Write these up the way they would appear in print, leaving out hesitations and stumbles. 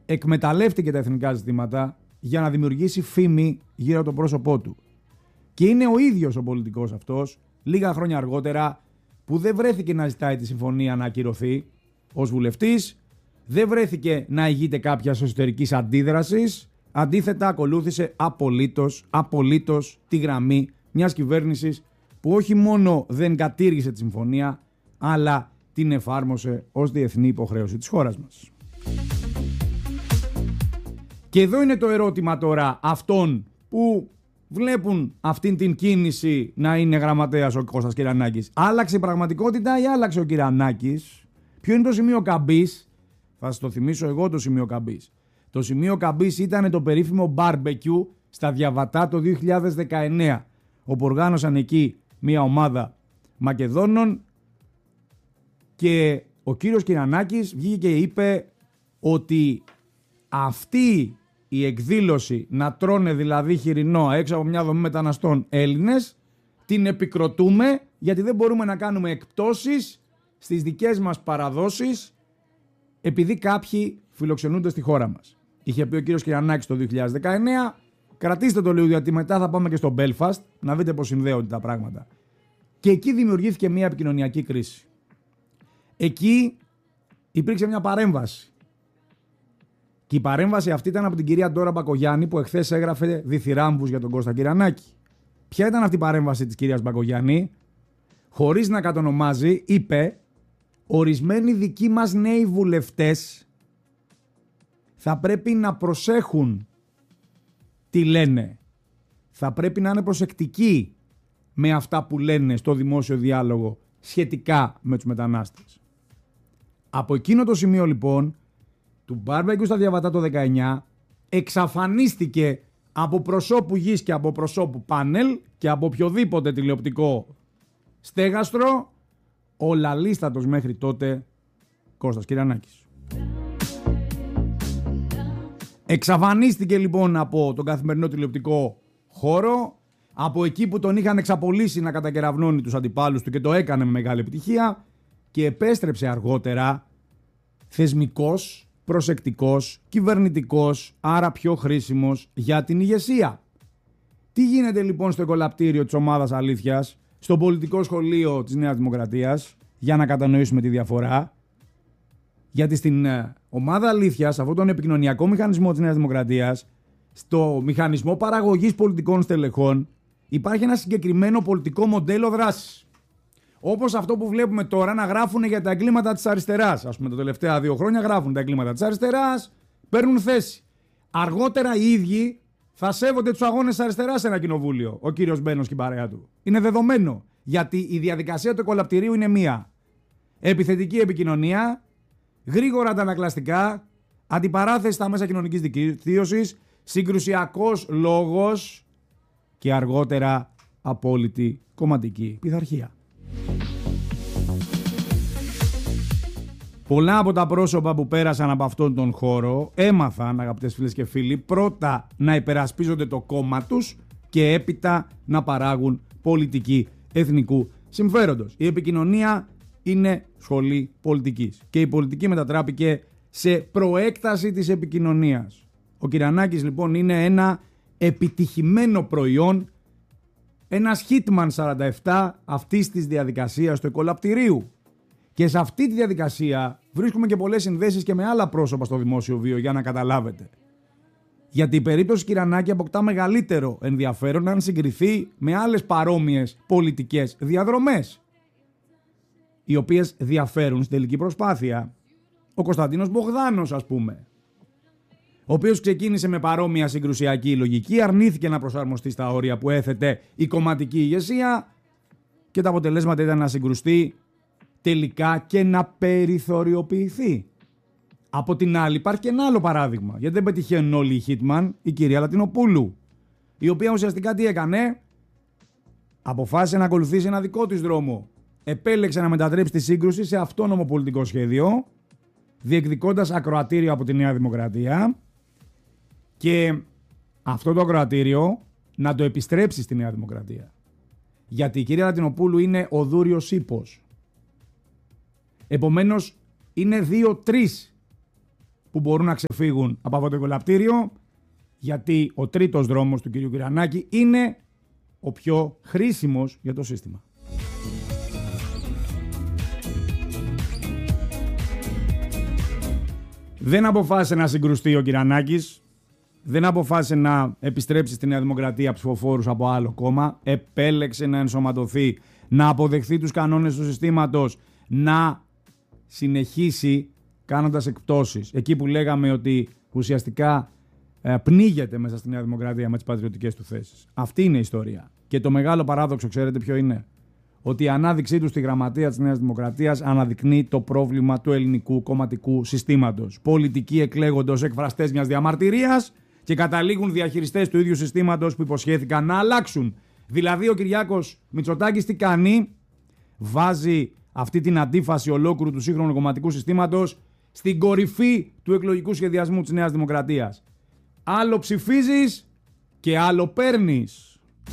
εκμεταλλεύτηκε τα εθνικά ζητήματα για να δημιουργήσει φήμη γύρω από το πρόσωπό του. Και είναι ο ίδιος ο πολιτικός αυτός, λίγα χρόνια αργότερα, που δεν βρέθηκε να ζητάει τη συμφωνία να ακυρωθεί ως βουλευτής, δεν βρέθηκε να ηγείται κάποιας εσωτερικής αντίδρασης, αντίθετα ακολούθησε απολύτως τη γραμμή μιας κυβέρνησης που όχι μόνο δεν κατήργησε τη συμφωνία, αλλά την εφάρμοσε ως διεθνή υποχρέωση της χώρας μας. Και εδώ είναι το ερώτημα τώρα αυτών που βλέπουν αυτήν την κίνηση να είναι γραμματέας ο Κώστας Κυρανάκης. Άλλαξε η πραγματικότητα ή άλλαξε ο Κυρανάκης? Ποιο είναι το σημείο καμπής? Θα σας το θυμίσω εγώ το σημείο καμπής. Το σημείο καμπής ήταν το περίφημο barbecue στα Διαβατά το 2019, όπου οργάνωσαν εκεί μια ομάδα Μακεδόνων και ο κύριος Κυρανάκης βγήκε και είπε ότι αυτή η εκδήλωση να τρώνε δηλαδή χοιρινό έξω από μια δομή μεταναστών Έλληνες την επικροτούμε, γιατί δεν μπορούμε να κάνουμε εκπτώσεις στις δικές μας παραδόσεις επειδή κάποιοι φιλοξενούνται στη χώρα μας. Είχε πει ο κύριος Κυρανάκης το 2019, κρατήστε το λίγο γιατί μετά θα πάμε και στο Belfast να δείτε πως συνδέονται τα πράγματα. Και εκεί δημιουργήθηκε μια επικοινωνιακή κρίση. Εκεί υπήρξε μια παρέμβαση. Και η παρέμβαση αυτή ήταν από την κυρία Ντόρα Μπακογιάννη, που εχθές έγραφε διθυράμβους για τον Κώστα Κυρανάκη. Ποια ήταν αυτή η παρέμβαση της κυρίας Μπακογιάννη? Χωρίς να κατονομάζει, είπε: ορισμένοι δικοί μας νέοι βουλευτές θα πρέπει να προσέχουν τι λένε. Θα πρέπει να είναι προσεκτικοί με αυτά που λένε στο δημόσιο διάλογο σχετικά με τους μετανάστες. Από εκείνο το σημείο λοιπόν του barbecue στα Διαβατά το 19 εξαφανίστηκε από προσώπου γης και από προσώπου πάνελ και από οποιοδήποτε τηλεοπτικό στέγαστρο ο λαλίστατος μέχρι τότε Κώστας Κυρανάκης. Εξαφανίστηκε λοιπόν από τον καθημερινό τηλεοπτικό χώρο, από εκεί που τον είχαν εξαπολύσει να κατακεραυνώνει τους αντιπάλους του και το έκανε με μεγάλη επιτυχία, και επέστρεψε αργότερα θεσμικός, προσεκτικός, κυβερνητικός, άρα πιο χρήσιμος για την ηγεσία. Τι γίνεται λοιπόν στο εκολαπτήριο της ομάδας Αλήθειας, στο πολιτικό σχολείο της Νέας Δημοκρατίας, για να κατανοήσουμε τη διαφορά? Γιατί στην ομάδα Αλήθειας, αυτόν τον επικοινωνιακό μηχανισμό της Νέας Δημοκρατίας, στο μηχανισμό παραγωγής πολιτικών στελεχών, υπάρχει ένα συγκεκριμένο πολιτικό μοντέλο δράσης. Όπως αυτό που βλέπουμε τώρα να γράφουν για τα εγκλήματα της αριστεράς. Ας πούμε, τα τελευταία 2 χρόνια γράφουν τα εγκλήματα της αριστεράς, παίρνουν θέση. Αργότερα οι ίδιοι θα σέβονται τους αγώνες της αριστεράς σε ένα κοινοβούλιο. Ο κύριος Μπένος και η παρέα του. Είναι δεδομένο. Γιατί η διαδικασία του εκολαπτηρίου είναι μία. Επιθετική επικοινωνία, γρήγορα αντανακλαστικά, αντιπαράθεση στα μέσα κοινωνικής δικτύωσης, συγκρουσιακός λόγος και αργότερα απόλυτη κομματική πειθαρχία. Πολλά από τα πρόσωπα που πέρασαν από αυτόν τον χώρο έμαθαν, αγαπητές φίλες και φίλοι, πρώτα να υπερασπίζονται το κόμμα τους και έπειτα να παράγουν πολιτική εθνικού συμφέροντος. Η επικοινωνία είναι σχολή πολιτικής και η πολιτική μετατράπηκε σε προέκταση της επικοινωνίας. Ο Κυρανάκης λοιπόν είναι ένα επιτυχημένο προϊόν, ένας Hitman 47 αυτής της διαδικασίας του εκολαπτηρίου. Και σε αυτή τη διαδικασία βρίσκουμε και πολλές συνδέσεις και με άλλα πρόσωπα στο δημόσιο βίο, για να καταλάβετε. Γιατί η περίπτωση Κυρανάκη αποκτά μεγαλύτερο ενδιαφέρον αν συγκριθεί με άλλες παρόμοιες πολιτικές διαδρομές, οι οποίες διαφέρουν στην τελική προσπάθεια. Ο Κωνσταντίνος Μπογδάνος, ας πούμε, ο οποίος ξεκίνησε με παρόμοια συγκρουσιακή λογική, αρνήθηκε να προσαρμοστεί στα όρια που έθετε η κομματική ηγεσία και τα αποτελέσματα ήταν να συγκρουστεί τελικά και να περιθωριοποιηθεί. Από την άλλη υπάρχει και ένα άλλο παράδειγμα, γιατί δεν πετυχαίνουν όλοι οι Hitman, η κυρία Λατινοπούλου, η οποία ουσιαστικά τι έκανε? Αποφάσισε να ακολουθήσει ένα δικό της δρόμο. Επέλεξε να μετατρέψει τη σύγκρουση σε αυτόνομο πολιτικό σχέδιο, διεκδικώντας ακροατήριο από τη Νέα Δημοκρατία και αυτό το ακροατήριο να το επιστρέψει στη Νέα Δημοκρατία. Γιατί η κυρία Λατινοπούλου είναι ο δούριος ύπος. Επομένως είναι 2-3 που μπορούν να ξεφύγουν από αυτό το κολαπτήριο, γιατί ο τρίτος δρόμος του κ. Κυρανάκη είναι ο πιο χρήσιμος για το σύστημα. Δεν αποφάσισε να συγκρουστεί ο Κυρανάκης, δεν αποφάσισε να επιστρέψει στη Νέα Δημοκρατία ψηφοφόρους από άλλο κόμμα, επέλεξε να ενσωματωθεί, να αποδεχθεί τους κανόνες του συστήματος, να συνεχίσει κάνοντας εκπτώσεις. Εκεί που λέγαμε ότι ουσιαστικά πνίγεται μέσα στη Νέα Δημοκρατία με τις πατριωτικές του θέσεις. Αυτή είναι η ιστορία. Και το μεγάλο παράδοξο, ξέρετε ποιο είναι? Ότι η ανάδειξή του στη γραμματεία της Νέας Δημοκρατίας αναδεικνύει το πρόβλημα του ελληνικού κομματικού συστήματος. Πολιτικοί εκλέγονται ως εκφραστές μιας διαμαρτυρίας και καταλήγουν διαχειριστές του ίδιου συστήματος που υποσχέθηκαν να αλλάξουν. Δηλαδή ο Κυριάκος Μητσοτάκης τι κάνει? Βάζει αυτή την αντίφαση ολόκληρου του σύγχρονου κομματικού συστήματος στην κορυφή του εκλογικού σχεδιασμού της Νέας Δημοκρατίας. Άλλο ψηφίζεις και άλλο παίρνεις.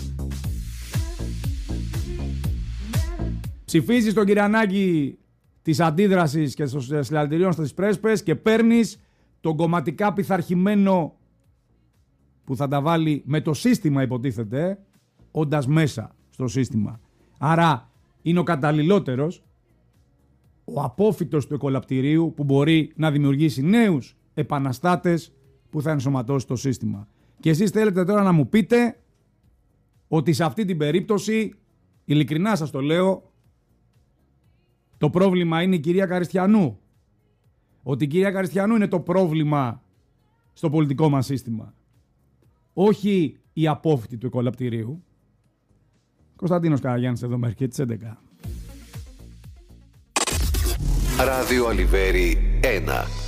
Ψηφίζεις τον Κυρανάκη της αντίδρασης και των συλλαλητηρίων στις πρέσπες και παίρνεις τον κομματικά πειθαρχημένο που θα τα βάλει με το σύστημα, υποτίθεται, όντας μέσα στο σύστημα. Άρα είναι ο καταλληλότερος, ο απόφυτος του εκολαπτηρίου που μπορεί να δημιουργήσει νέους επαναστάτες που θα ενσωματώσει το σύστημα. Και εσείς θέλετε τώρα να μου πείτε ότι σε αυτή την περίπτωση, ειλικρινά σας το λέω, το πρόβλημα είναι η κυρία Καριστιανού. Ότι η κυρία Καριστιανού είναι το πρόβλημα στο πολιτικό μας σύστημα. Όχι η απόφυτη του εκολαπτηρίου. Κωνσταντίνος Καραγιάννης εδώ μέχρι και τις 11. Ράδιο Αλιβέρι 1.